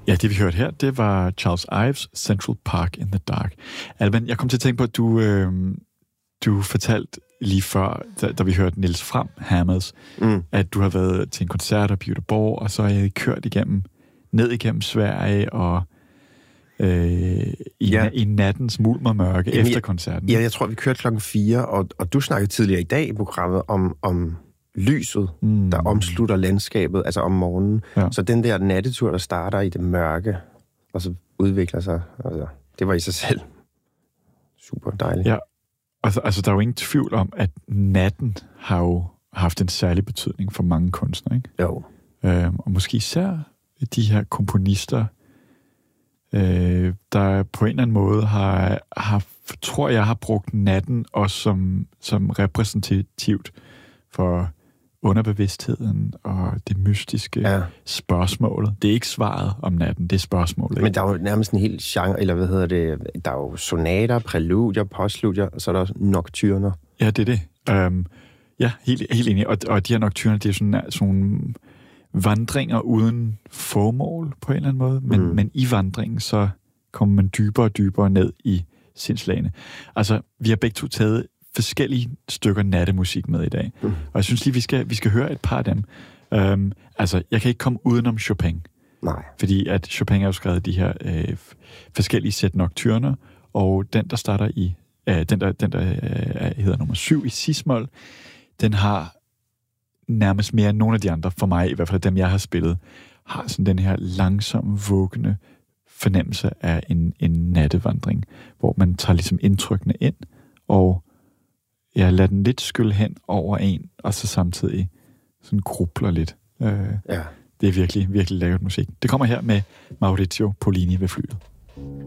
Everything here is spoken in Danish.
Ja, det vi hørte her, det var Charles Ives Central Park in the Dark. Alban, jeg kom til at tænke på, at du fortalte lige før, da vi hørte Niels Fram Hammers, at du har været til en koncert af Göteborg, og så har jeg kørt ned igennem Sverige, og i nattens mulm og mørke efter koncerten. Ja, jeg tror, vi kørte 4:00, og du snakkede tidligere i dag i programmet om lyset, der omslutter landskabet, altså om morgenen. Ja. Så den der nattetur, der starter i det mørke, og så udvikler sig, altså, det var i sig selv super dejligt. Ja, altså der er jo ingen tvivl om, at natten har jo haft en særlig betydning for mange kunstnere, ikke? Jo. Og måske især de her komponister, der på en eller anden måde tror jeg har brugt natten også som repræsentativt for underbevidstheden og det mystiske spørgsmålet. Det er ikke svaret om natten, det er spørgsmålet. Men der er jo nærmest en hel genre, eller hvad hedder det, der er jo sonater, præludier, postludier, og så er der også nocturner. Ja, det er det. Ja, helt enig. Og de her nocturner, det er sådan nogle vandringer uden formål på en eller anden måde, men i vandringen, så kommer man dybere og dybere ned i sindslagene. Altså, vi har begge to taget forskellige stykker nattemusik med i dag. Og jeg synes lige, vi skal høre et par af dem. Altså, jeg kan ikke komme udenom Chopin. Nej. Fordi at Chopin har jo skrevet de her forskellige sæt nocturner, og den, der starter i den der hedder nummer 7 i cis-mol, den har nærmest mere end nogle af de andre, for mig i hvert fald dem, jeg har spillet, har sådan den her langsomme, vuggende fornemmelse af en nattevandring, hvor man tager ligesom indtrykkene ind, og lader den lidt skylle hen over en, og så samtidig sådan grubler lidt. Det er virkelig, virkelig lækkert musik. Det kommer her med Maurizio Pollini ved flyet.